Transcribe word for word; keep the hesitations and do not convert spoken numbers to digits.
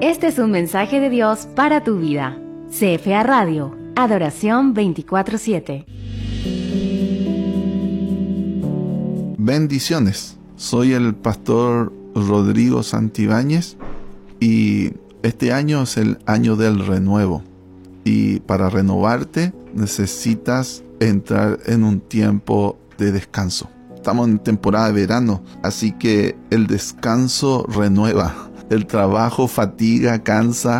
Este es un mensaje de Dios para tu vida. C F A Radio, Adoración veinticuatro siete. Bendiciones. Soy el pastor Rodrigo Santibáñez y este año es el año del renuevo. Y para renovarte necesitas entrar en un tiempo de descanso. Estamos en temporada de verano, así que el descanso renueva. El trabajo fatiga, cansa,